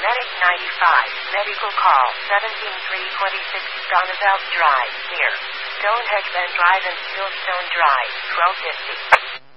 Medic 95, medical call, 17326, Donneveldt Drive, near Stonehenge Bend Drive and Stillstone Drive, 1250.